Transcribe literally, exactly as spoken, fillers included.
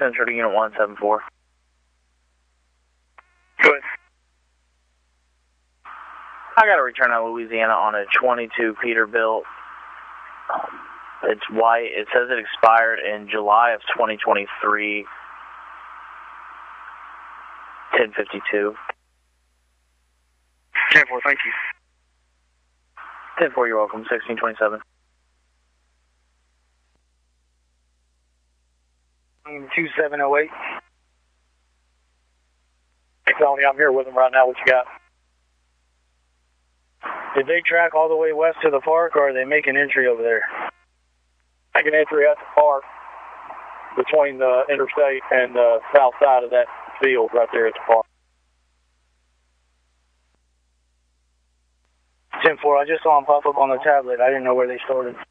Central to Unit one seven four. Good. I got a return out of Louisiana on a twenty-two Peterbilt. Um, it's white. It says it expired in July of twenty twenty-three. ten fifty-two. ten four, thank you. ten four, you're welcome. sixteen twenty-seven. two seven oh eight. Tony, I'm here with them right now. What you got? Did they track all the way west to the park, or are they making entry over there? Making entry at the park between the interstate and the south side of that field right there at the park. ten four, I just saw them pop up on the tablet. I didn't know where they started.